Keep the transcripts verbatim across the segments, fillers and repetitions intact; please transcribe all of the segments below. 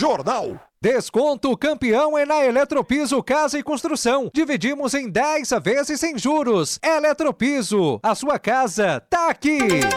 Jornal. Desconto campeão é na Eletropiso Casa e Construção. Dividimos em dez vezes sem juros. Eletropiso, a sua casa tá aqui.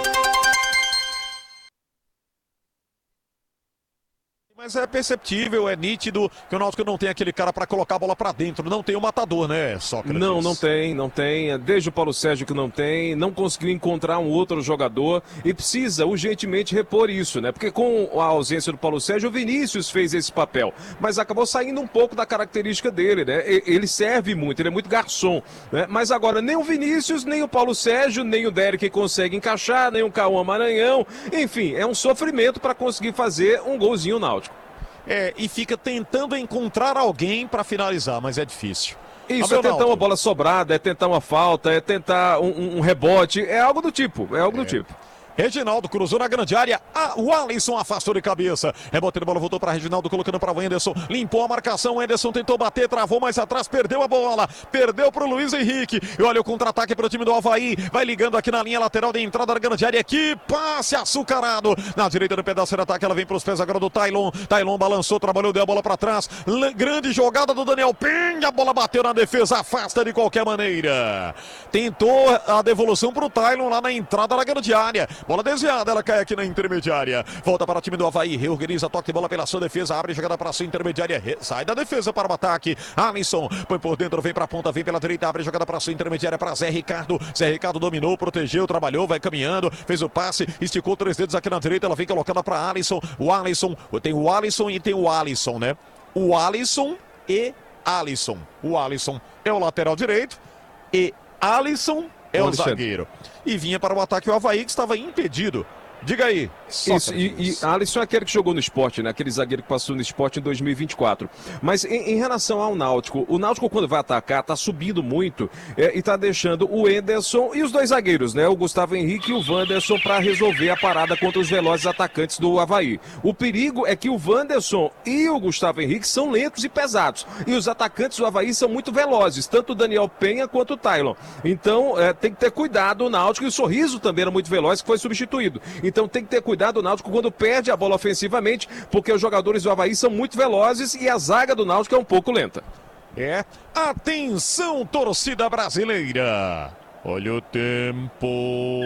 Mas é perceptível, é nítido que o Náutico não tem aquele cara para colocar a bola para dentro. Não tem o matador, né, Sócrates? Não, não tem, não tem. Desde o Paulo Sérgio que não tem, não conseguiu encontrar um outro jogador e precisa urgentemente repor isso, né? Porque com a ausência do Paulo Sérgio, o Vinícius fez esse papel, mas acabou saindo um pouco da característica dele, né? Ele serve muito, ele é muito garçom, né? Mas agora nem o Vinícius, nem o Paulo Sérgio, nem o Derek consegue encaixar, nem o Cauã Maranhão. Enfim, é um sofrimento para conseguir fazer um golzinho Náutico. É, e fica tentando encontrar alguém para finalizar, mas é difícil. Isso, é tentar Náutico. Uma bola sobrada, é tentar uma falta, é tentar um, um, um rebote, é algo do tipo, é algo é. do tipo. Reginaldo cruzou na grande área, ah, o Alisson afastou de cabeça, rebote de bola, voltou para Reginaldo, colocando para o Anderson, limpou a marcação, o Anderson tentou bater, travou mais atrás, perdeu a bola, perdeu para o Luiz Henrique, e olha o contra-ataque para o time do Avaí, vai ligando aqui na linha lateral de entrada da grande área, que passe açucarado, na direita do pedaço de ataque, ela vem para os pés agora do Tailon, Tailon balançou, trabalhou, deu a bola para trás, L- grande jogada do Daniel Penha, a bola bateu na defesa, afasta de qualquer maneira, tentou a devolução para o Tailon lá na entrada da grande área, bola desviada, ela cai aqui na intermediária. Volta para o time do Avaí, reorganiza, toque de bola pela sua defesa, abre jogada para a sua intermediária, re... sai da defesa para o ataque. Alisson põe por dentro, vem para a ponta, vem pela direita, abre jogada para a sua intermediária para Zé Ricardo. Zé Ricardo dominou, protegeu, trabalhou, vai caminhando, fez o passe, esticou três dedos aqui na direita, ela vem colocando para Alisson. O Alisson, tem o Alisson e tem o Alisson, né? O Alisson e Alisson. O Alisson é o lateral direito e Alisson é o zagueiro. E vinha para o ataque o Avaí, que estava impedido. Diga aí. Isso, e, e Alisson é aquele que jogou no Sport, né? Aquele zagueiro que passou no Sport em dois mil e vinte e quatro. Mas em, em relação ao Náutico, o Náutico quando vai atacar tá subindo muito é, e tá deixando o Enderson e os dois zagueiros, né? O Gustavo Henrique e o Wanderson para resolver a parada contra os velozes atacantes do Avaí. O perigo é que o Wanderson e o Gustavo Henrique são lentos e pesados. E os atacantes do Avaí são muito velozes, tanto o Daniel Penha quanto o Tailon. Então é, tem que ter cuidado o Náutico, e o Sorriso também era muito veloz, que foi substituído. Então tem que ter cuidado o Náutico quando perde a bola ofensivamente, porque os jogadores do Avaí são muito velozes e a zaga do Náutico é um pouco lenta. É, atenção torcida brasileira, olha o tempo.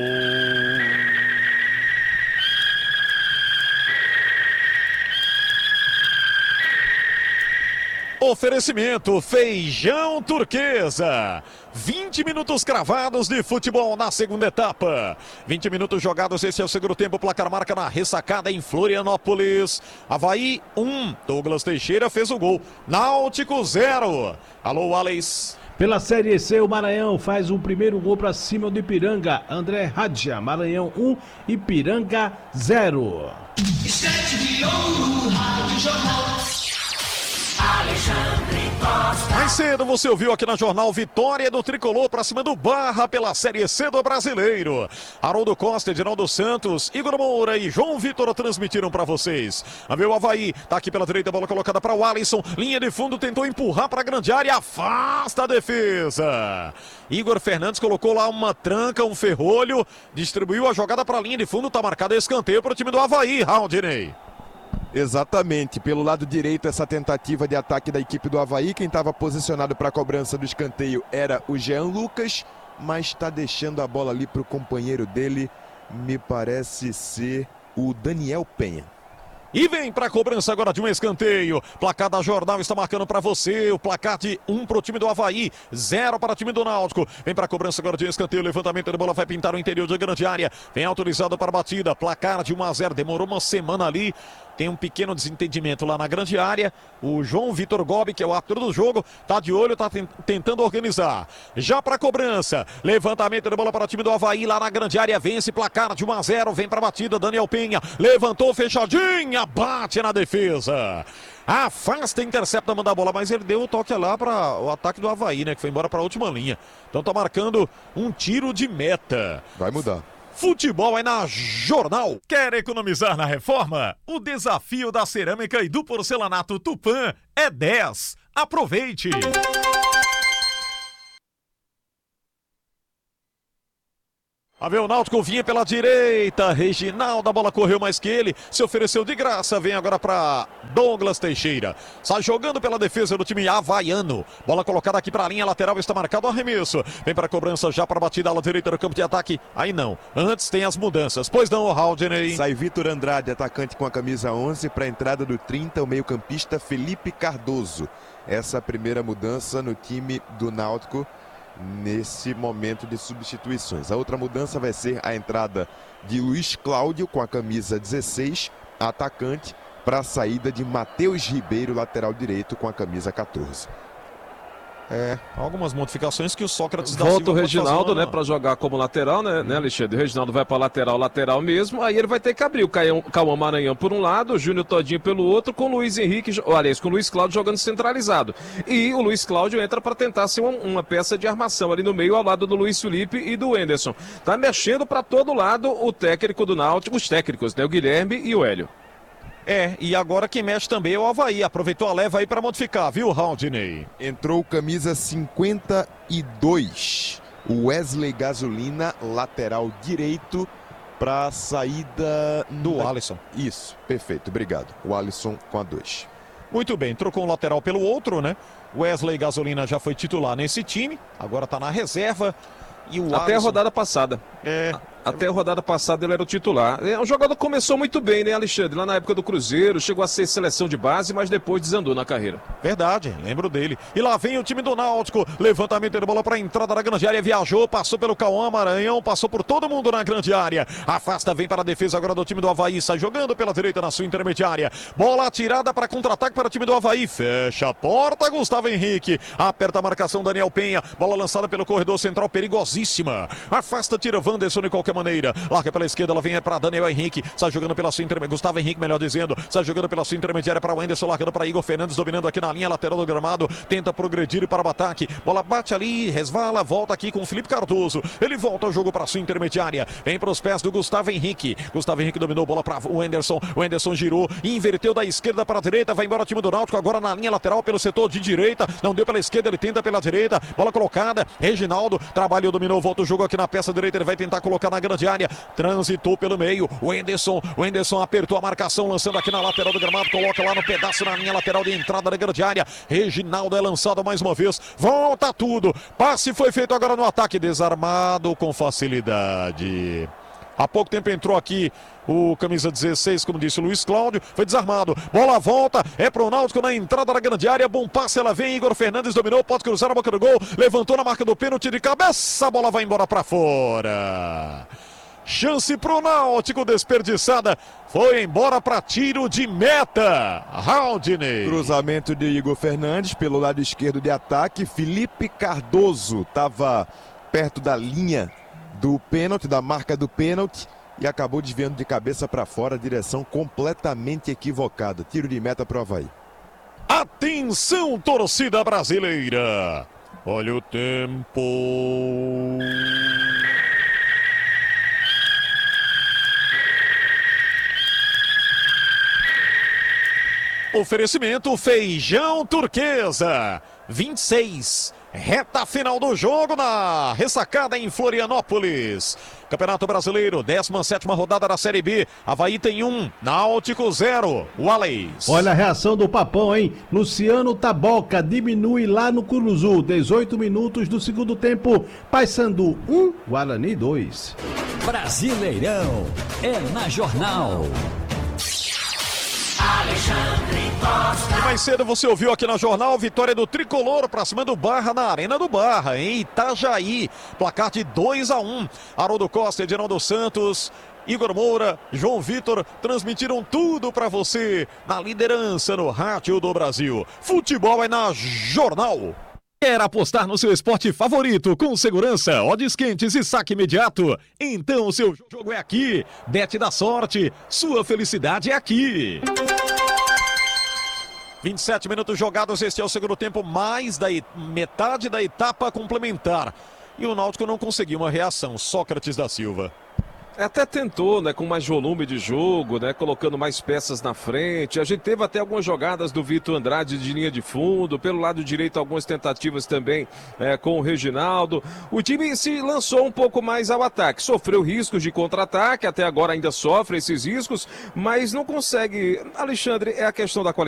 Oferecimento Feijão Turquesa. vinte minutos cravados de futebol na segunda etapa. vinte minutos jogados, esse é o segundo tempo. Placar marca na ressacada em Florianópolis. Avaí um. Douglas Teixeira fez o gol. Náutico zero. Alô, Alex. Pela Série C, o Maranhão faz o primeiro gol para cima do Ipiranga. André Radja, Maranhão um, Ipiranga zero. Mais cedo você ouviu aqui na Jornal vitória do Tricolor para cima do Barra pela Série C do Brasileiro. Haroldo Costa, Edinaldo Santos, Igor Moura e João Vitor transmitiram para vocês. A ver o Avaí, tá aqui pela direita, bola colocada para o Alisson, linha de fundo, tentou empurrar para a grande área, afasta a defesa. Igor Fernandes colocou lá uma tranca, um ferrolho, distribuiu a jogada para a linha de fundo, tá marcado escanteio para o time do Avaí, Raudinei. Exatamente, pelo lado direito essa tentativa de ataque da equipe do Avaí, quem estava posicionado para a cobrança do escanteio era o Jean Lucas, mas está deixando a bola ali para o companheiro dele, me parece ser o Daniel Penha. E vem para a cobrança agora de um escanteio. Placar da Jornal está marcando para você. O placar de um para o time do Avaí, zero para o time do Náutico. Vem para a cobrança agora de um escanteio. Levantamento de bola vai pintar o interior de grande área. Vem autorizado para a batida. Placar de um a zero. Demorou uma semana ali. Tem um pequeno desentendimento lá na grande área. O João Vitor Gobi, que é o árbitro do jogo, tá de olho, tá tentando organizar. Já para a cobrança. Levantamento de bola para o time do Avaí lá na grande área. Vence placar de um a zero. Vem para a batida. Daniel Penha levantou fechadinha. Bate na defesa. Afasta, intercepta, manda a bola. Mas ele deu o toque lá para o ataque do Avaí, né? Que foi embora para a última linha. Então tá marcando um tiro de meta. Vai mudar. Futebol é na Jornal. Quer economizar na reforma? O desafio da cerâmica e do porcelanato Tupã é dez. Aproveite! A ver, o Náutico vinha pela direita, Reginaldo, a bola correu mais que ele, se ofereceu de graça, vem agora para Douglas Teixeira. Sai jogando pela defesa do time havaiano. Bola colocada aqui para a linha lateral, está marcado o arremesso. Vem para a cobrança já para a batida ala direita do campo de ataque. Aí não, antes tem as mudanças. Pois não, o Haldney. Sai Vitor Andrade, atacante com a camisa onze, para a entrada do trinta, o meio-campista Felipe Cardoso. Essa é a primeira mudança no time do Náutico nesse momento de substituições. A outra mudança vai ser a entrada de Luiz Cláudio com a camisa dezesseis, atacante, para a saída de Matheus Ribeiro, lateral direito, com a camisa quatorze. É, algumas modificações que o Sócrates da Volta o Silva Reginaldo, fazer, né, para jogar como lateral, né, hum. né, Alexandre? O Reginaldo vai para lateral, lateral mesmo, aí ele vai ter que abrir o Cauã Maranhão por um lado, o Júnior Todinho pelo outro, com o Luiz Henrique, ou, aliás, com o Luiz Cláudio jogando centralizado. E o Luiz Cláudio entra para tentar ser uma, uma peça de armação ali no meio, ao lado do Luiz Felipe e do Enderson. Tá mexendo para todo lado o técnico do Náutico, os técnicos, né, o Guilherme e o Hélio. É, e agora quem mexe também é o Avaí. Aproveitou a leva aí para modificar, viu, Haldney? Entrou camisa cinquenta e dois, o Wesley Gasolina, lateral direito, para a saída do da... Alisson. Isso, perfeito, obrigado. O Alisson com a dois. Muito bem, trocou um lateral pelo outro, né? Wesley Gasolina já foi titular nesse time, agora tá na reserva. E o Até Alisson... a rodada passada. É... Até a rodada passada ele era o titular. É, o jogador começou muito bem, né, Alexandre? Lá na época do Cruzeiro, chegou a ser seleção de base, mas depois desandou na carreira. Verdade, lembro dele. E lá vem o time do Náutico. Levantamento de bola para a entrada da grande área. Viajou, passou pelo Cauã Maranhão, passou por todo mundo na grande área. Afasta, vem para a defesa agora do time do Avaí. Sai jogando pela direita na sua intermediária. Bola atirada para contra-ataque para o time do Avaí. Fecha a porta, Gustavo Henrique. Aperta a marcação, Daniel Penha. Bola lançada pelo corredor central, perigosíssima. Afasta, tira Wanderson de qualquer maneira. Larga pela esquerda, ela vem para Daniel Henrique. Sai jogando pela sua intermediária. Gustavo Henrique, melhor dizendo. Sai jogando pela sua intermediária para o Wenderson, largando para Igor Fernandes, dominando aqui na linha lateral do gramado. Tenta progredir para o ataque. Bola bate ali, resvala, volta aqui com o Felipe Cardoso. Ele volta o jogo para sua intermediária. Vem para os pés do Gustavo Henrique. Gustavo Henrique dominou, bola para o Wenderson. O Wenderson girou, inverteu da esquerda para a direita. Vai embora o time do Náutico agora na linha lateral pelo setor de direita. Não deu pela esquerda, ele tenta pela direita. Bola colocada. Reginaldo trabalhou, dominou, volta o jogo aqui na peça direita. Ele vai tentar colocar na grande área. Transitou pelo meio. O Wenderson, o Wenderson apertou a marcação, lançando aqui na lateral do gramado. Coloca lá no pedaço na linha lateral de entrada da grande área. Reginaldo é lançado mais uma vez. Volta tudo. Passe foi feito agora no ataque. Desarmado com facilidade. Há pouco tempo entrou aqui o camisa dezesseis, como disse o Luiz Cláudio, foi desarmado. Bola volta, é pro Náutico na entrada da grande área. Bom passe, ela vem. Igor Fernandes dominou, pode cruzar a boca do gol. Levantou na marca do pênalti de cabeça. A bola vai embora para fora. Chance pro Náutico desperdiçada. Foi embora para tiro de meta. Haldney. Cruzamento de Igor Fernandes pelo lado esquerdo de ataque. Felipe Cardoso estava perto da linha do pênalti, da marca do pênalti, e acabou desviando de cabeça para fora, direção completamente equivocada. Tiro de meta pro Avaí. Atenção, torcida brasileira. Olha o tempo. Oferecimento Feijão Turquesa. vinte e seis. Reta final do jogo na ressacada em Florianópolis. Campeonato Brasileiro, décima sétima rodada da Série B. Avaí tem um, Náutico zero. Wallace. Olha a reação do Papão, hein? Luciano Taboca diminui lá no Curuzu. dezoito minutos do segundo tempo. Paysandu um, Guarani dois. Brasileirão é na Jornal. Alexandre Costa. E mais cedo você ouviu aqui na Jornal, vitória do Tricolor pra cima do Barra na Arena do Barra, em Itajaí. Placar de dois a um. Haroldo Costa, Edinaldo Santos, Igor Moura, João Vitor transmitiram tudo pra você na liderança no rádio do Brasil. Futebol é na Jornal. Quer apostar no seu esporte favorito com segurança, odds quentes e saque imediato? Então o seu jogo é aqui. Bet da sorte, sua felicidade é aqui. vinte e sete minutos jogados, este é o segundo tempo, mais da metade da etapa complementar. E o Náutico não conseguiu uma reação. Sócrates da Silva. Até tentou, né, com mais volume de jogo, né, colocando mais peças na frente. A gente teve até algumas jogadas do Vitor Andrade de linha de fundo, pelo lado direito algumas tentativas também é, com o Reginaldo. O time se lançou um pouco mais ao ataque, sofreu riscos de contra-ataque, até agora ainda sofre esses riscos, mas não consegue. Alexandre, é a questão da qualidade.